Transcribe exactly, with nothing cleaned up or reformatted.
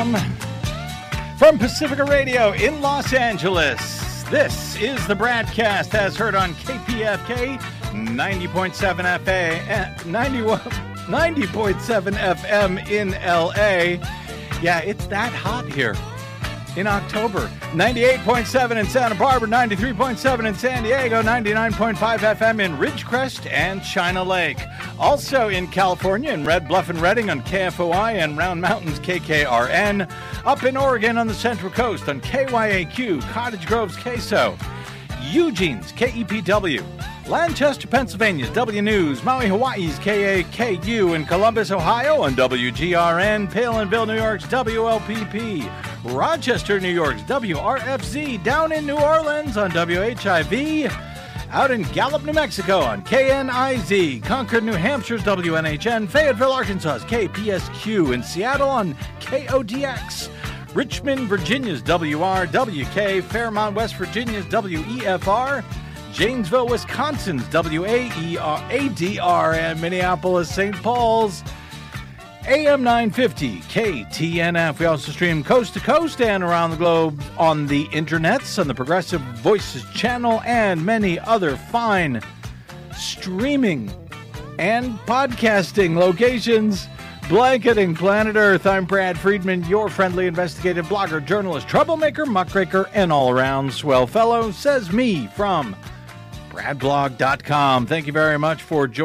a.m. from Pacifica Radio in Los Angeles. This is the broadcast as heard on K P F K ninety point seven F A, ninety point seven F M in L A. Yeah, it's that hot here in October. ninety-eight point seven in Santa Barbara, ninety-three point seven in San Diego, ninety-nine point five F M in Ridgecrest and China Lake. Also in California in Red Bluff and Redding on K F O I and Round Mountains K K R N. Up in Oregon on the Central Coast on K Y A Q, Cottage Grove's K S O. Eugene's K E P W. Lancaster, Pennsylvania's W News, Maui, Hawaii's K A K U, and Columbus, Ohio on W G R N, Palinville, New York's W L P P, Rochester, New York's W R F Z, down in New Orleans on W H I V, out in Gallup, New Mexico on K N I Z, Concord, New Hampshire's W N H N, Fayetteville, Arkansas's K P S Q, in Seattle on K O D X, Richmond, Virginia's W R W K, Fairmont, West Virginia's W E F R, Janesville, Wisconsin's W A E R A D R, and Minneapolis, Saint Paul's A M nine fifty K T N F. We also stream coast to coast and around the globe on the internets, on the Progressive Voices channel, and many other fine streaming and podcasting locations blanketing planet Earth. I'm Brad Friedman, your friendly investigative blogger, journalist, troublemaker, muckraker, and all-around swell fellow, says me from brad blog dot com. Thank you very much for joining